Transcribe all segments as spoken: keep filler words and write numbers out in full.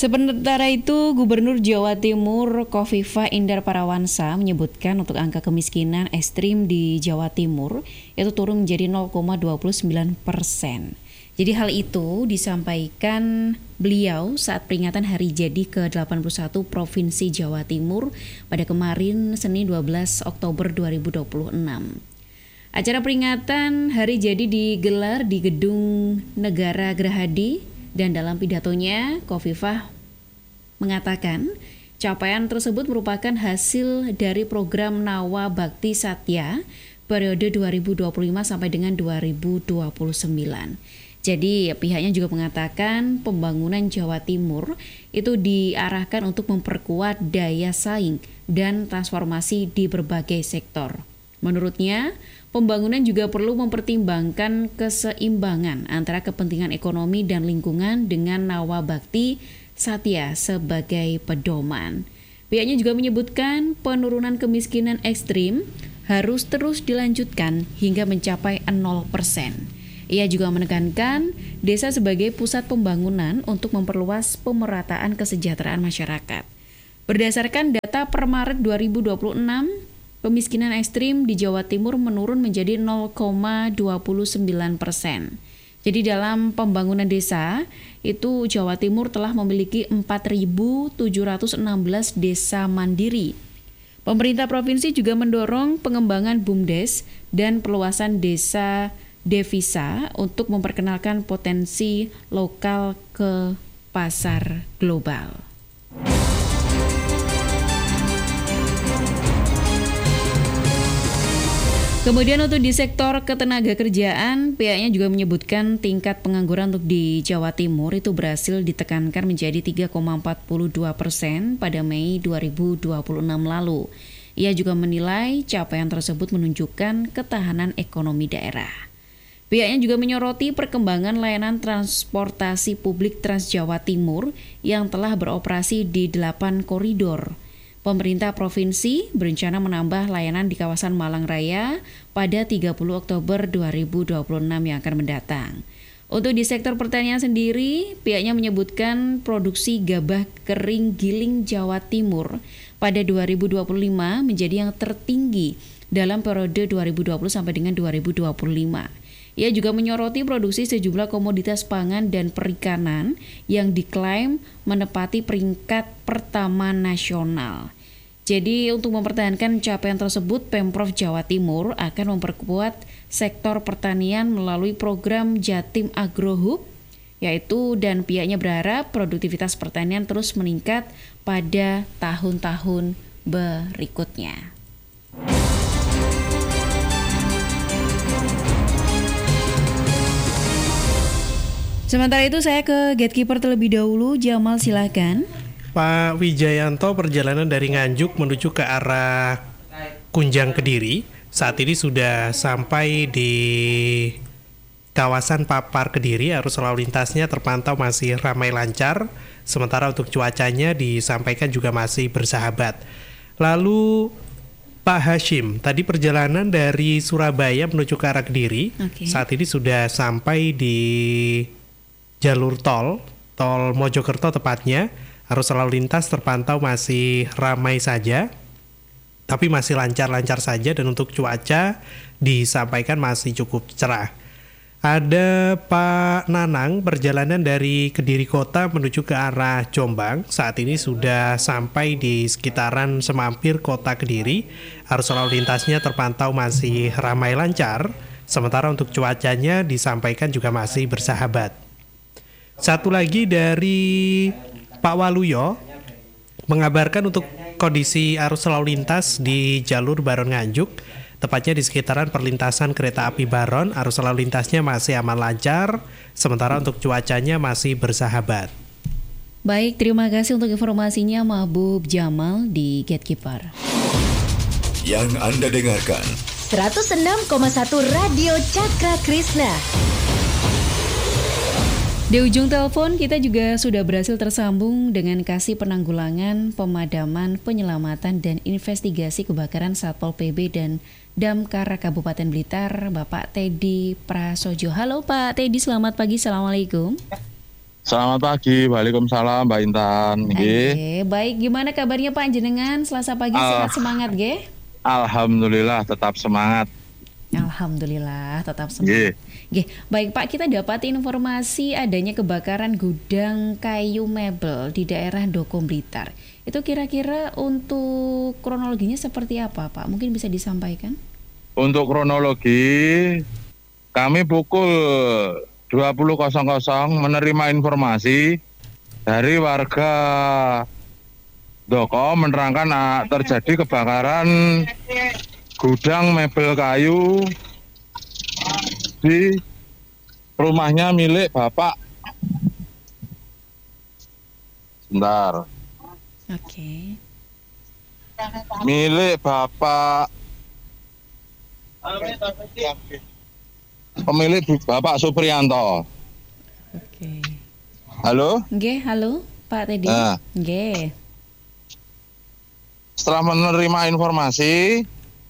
Sementara itu, Gubernur Jawa Timur Khofifah Indar Parawansa menyebutkan untuk angka kemiskinan ekstrim di Jawa Timur itu turun menjadi nol koma dua sembilan persen. Jadi hal itu disampaikan beliau saat peringatan hari jadi ke delapan puluh satu Provinsi Jawa Timur pada kemarin Senin dua belas Oktober dua ribu dua puluh enam. Acara peringatan hari jadi digelar di Gedung Negara Gerahadi. Dan dalam pidatonya, Khofifah mengatakan capaian tersebut merupakan hasil dari program Nawa Bakti Satya periode dua ribu dua puluh lima sampai dengan dua ribu dua puluh sembilan. Jadi pihaknya juga mengatakan pembangunan Jawa Timur itu diarahkan untuk memperkuat daya saing dan transformasi di berbagai sektor. Menurutnya, pembangunan juga perlu mempertimbangkan keseimbangan antara kepentingan ekonomi dan lingkungan dengan Nawa Bakti Satya sebagai pedoman. Pihaknya juga menyebutkan penurunan kemiskinan ekstrim harus terus dilanjutkan hingga mencapai nol persen. Ia juga menekankan desa sebagai pusat pembangunan untuk memperluas pemerataan kesejahteraan masyarakat. Berdasarkan data per Maret dua ribu dua puluh enam, kemiskinan ekstrim di Jawa Timur menurun menjadi nol koma dua sembilan persen. Jadi dalam pembangunan desa, itu Jawa Timur telah memiliki empat ribu tujuh ratus enam belas desa mandiri. Pemerintah provinsi juga mendorong pengembangan BUMDes dan perluasan desa devisa untuk memperkenalkan potensi lokal ke pasar global. Kemudian untuk di sektor ketenaga kerjaan, pihaknya juga menyebutkan tingkat pengangguran untuk di Jawa Timur itu berhasil ditekankan menjadi tiga koma empat dua persen pada Mei dua ribu dua puluh enam lalu. Ia juga menilai capaian tersebut menunjukkan ketahanan ekonomi daerah. Pihaknya juga menyoroti perkembangan layanan transportasi publik Trans Jawa Timur yang telah beroperasi di delapan koridor. Pemerintah provinsi berencana menambah layanan di kawasan Malang Raya pada tiga puluh Oktober dua ribu dua puluh enam yang akan mendatang. Untuk di sektor pertanian sendiri, pihaknya menyebutkan produksi gabah kering giling Jawa Timur pada dua ribu dua puluh lima menjadi yang tertinggi dalam periode dua ribu dua puluh sampai dengan dua ribu dua puluh lima. Ia juga menyoroti produksi sejumlah komoditas pangan dan perikanan yang diklaim menepati peringkat pertama nasional. Jadi untuk mempertahankan capaian tersebut, Pemprov Jawa Timur akan memperkuat sektor pertanian melalui program Jatim Agrohub, yaitu dan pihaknya berharap produktivitas pertanian terus meningkat pada tahun-tahun berikutnya. Sementara itu saya ke Gatekeeper terlebih dahulu. Jamal, silakan. Pak Wijayanto, perjalanan dari Nganjuk menuju ke arah Kunjang Kediri saat ini sudah sampai di kawasan Papar Kediri. Arus lalu lintasnya terpantau masih ramai lancar, sementara untuk cuacanya disampaikan juga masih bersahabat. Lalu Pak Hashim, tadi perjalanan dari Surabaya menuju ke arah Kediri, okay. Saat ini sudah sampai di jalur tol, tol Mojokerto tepatnya. Arus lalu lintas terpantau masih ramai saja, tapi masih lancar-lancar saja, dan untuk cuaca disampaikan masih cukup cerah. Ada Pak Nanang, perjalanan dari Kediri Kota menuju ke arah Jombang, saat ini sudah sampai di sekitaran Semampir Kota Kediri. Arus lalu lintasnya terpantau masih ramai lancar, sementara untuk cuacanya disampaikan juga masih bersahabat. Satu lagi dari Pak Waluyo mengabarkan untuk kondisi arus lalu lintas di jalur Baron Nganjuk, tepatnya di sekitaran perlintasan kereta api Baron. Arus lalu lintasnya masih aman lancar, sementara untuk cuacanya masih bersahabat. Baik, terima kasih untuk informasinya Mahbub Jamal di Gatekeeper. Yang Anda dengarkan seratus enam koma satu Radio Cakra Krishna. Di ujung telepon kita juga sudah berhasil tersambung dengan Kasih Penanggulangan, Pemadaman, Penyelamatan, dan Investigasi Kebakaran Satpol P B dan Damkar Kabupaten Blitar, Bapak Teddy Prasojo. Halo Pak Teddy, selamat pagi, Assalamualaikum. Selamat pagi, waalaikumsalam Mbak Intan. Oke, baik. Gimana kabarnya Pak Jenengan? Selasa pagi Al- sehat semangat, Ge? Alhamdulillah tetap semangat. Alhamdulillah tetap semangat. Ge, baik Pak, kita dapat informasi adanya kebakaran gudang kayu mebel di daerah Doko Blitar. Itu kira-kira untuk kronologinya seperti apa, Pak? Mungkin bisa disampaikan? Untuk kronologi, kami pukul dua puluh menerima informasi dari warga Doko menerangkan ah, terjadi kebakaran gudang mebel kayu di rumahnya milik Bapak. Sebentar. Oke. Milik Bapak pemilik Bapak Supriyanto. Oke. Halo? Ge, halo Pak Teddy. Nah. Ge. Setelah menerima informasi,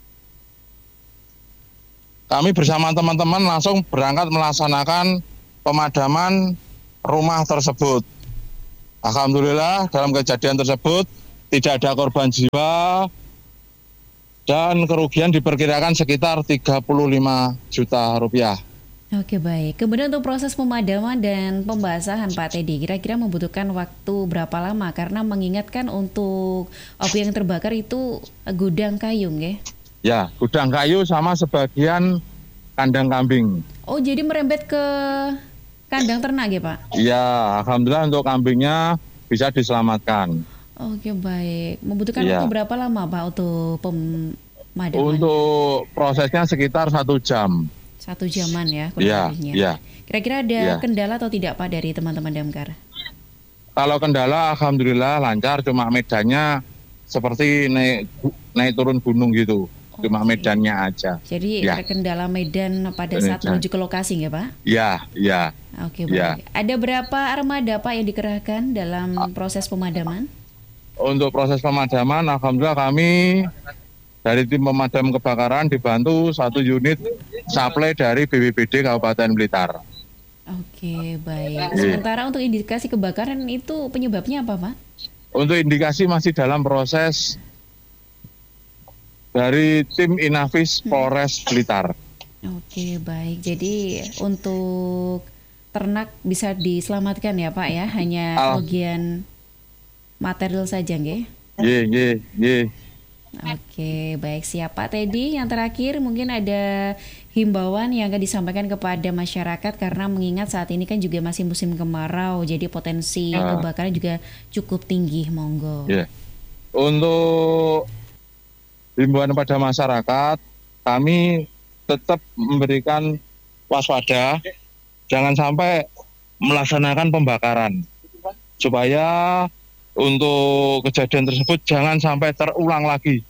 kami bersama teman-teman langsung berangkat melaksanakan pemadaman rumah tersebut. Alhamdulillah dalam kejadian tersebut tidak ada korban jiwa dan kerugian diperkirakan sekitar tiga puluh lima juta rupiah. Oke, baik. Kemudian untuk proses pemadaman dan pembasahan Pak Teddy, kira-kira membutuhkan waktu berapa lama? Karena mengingatkan untuk objek yang terbakar itu gudang kayu, nggih? Ya, gudang kayu sama sebagian kandang kambing. Oh, jadi merembet ke kandang ternak ya, Pak? Ya, alhamdulillah untuk kambingnya bisa diselamatkan. Oke, baik. Membutuhkan Ya. waktu berapa lama, Pak, untuk pemadaman? Untuk prosesnya sekitar satu jam. Satu jaman ya, kurang Ya, lebihnya. ya. Kira-kira ada Ya. kendala atau tidak, Pak, dari teman-teman damkar? Kalau kendala, alhamdulillah lancar. Cuma medannya seperti naik naik turun gunung gitu. Cuma Oke. medannya aja. Jadi Ya. ada kendala medan pada saat Medan. menuju ke lokasi, nggak, Pak? Ya, ya. Oke, Ya. baik. Ada berapa armada, Pak, yang dikerahkan dalam proses pemadaman? Untuk proses pemadaman, alhamdulillah kami dari tim pemadam kebakaran dibantu satu unit suplai dari B P B D Kabupaten Blitar. Oke, baik. Iya. Sementara untuk indikasi kebakaran itu penyebabnya apa, Pak? Untuk indikasi masih dalam proses dari tim Inafis Polres Blitar. Oke, baik. Jadi untuk ternak bisa diselamatkan ya, Pak ya? Hanya Al- bagian material saja, nggih? Ye, ye, ye. Oke, baik, siap Pak Teddy. Yang terakhir mungkin ada himbauan yang akan disampaikan kepada masyarakat karena mengingat saat ini kan juga masih musim kemarau, jadi potensi Ah. kebakaran juga cukup tinggi. Monggo. Ya. Untuk himbauan pada masyarakat, kami tetap memberikan waspada, jangan sampai melaksanakan pembakaran, supaya untuk kejadian tersebut jangan sampai terulang lagi.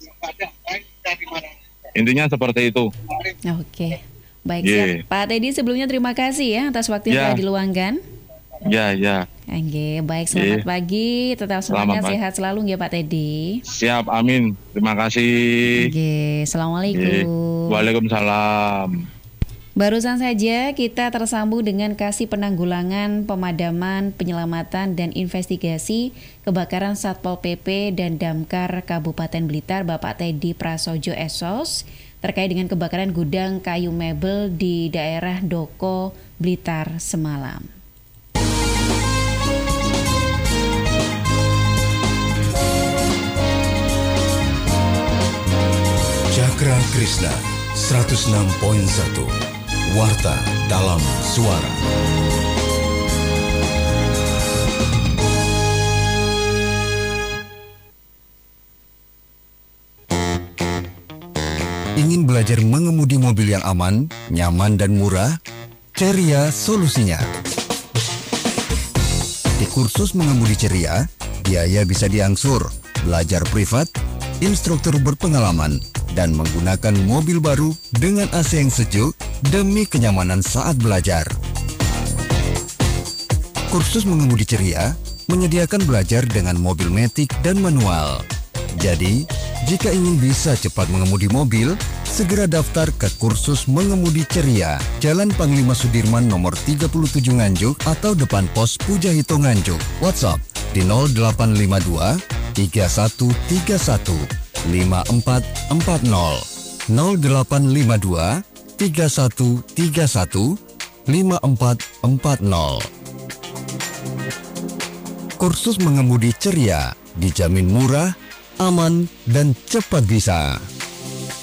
Intinya seperti itu. Oke, baik, Ye. siap Pak Teddy. Sebelumnya terima kasih ya atas waktu yang Ya. telah diluangkan. Ya, ya. Oke, baik, selamat Ye. pagi, tetap Selamat semangat, pagi. sehat selalu ya Pak Teddy. Siap, amin. Terima kasih. Oke, assalamualaikum. Ye. Waalaikumsalam. Barusan saja kita tersambung dengan Kasih Penanggulangan, Pemadaman, Penyelamatan, dan Investigasi Kebakaran Satpol P P dan Damkar Kabupaten Blitar, Bapak Teddy Prasojo S O S, terkait dengan kebakaran gudang kayu mebel di daerah Doko, Blitar semalam. Cakra Krishna seratus enam koma satu. Warta dalam suara. Ingin belajar mengemudi mobil yang aman, nyaman, dan murah? Ceria solusinya. Di kursus mengemudi Ceria, biaya bisa diangsur, belajar privat, instruktur berpengalaman, dan menggunakan mobil baru dengan A C yang sejuk demi kenyamanan saat belajar. Kursus mengemudi Ceria menyediakan belajar dengan mobil matic dan manual. Jadi, jika ingin bisa cepat mengemudi mobil, Segera daftar ke kursus mengemudi ceria, Jalan Panglima Sudirman nomor tiga puluh tujuh Nganjuk atau depan pos Pujahito Nganjuk. WhatsApp di nol delapan lima dua tiga satu tiga satu lima empat empat nol nol delapan lima dua tiga satu tiga satu lima empat empat nol. Kursus mengemudi ceria dijamin murah, aman, dan cepat bisa.